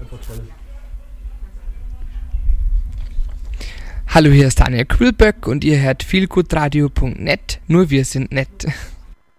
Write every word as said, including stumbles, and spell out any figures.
einfach toll. Hallo, hier ist Daniel Kühlböck und ihr hört feelgoodradio punkt net, nur wir sind nett.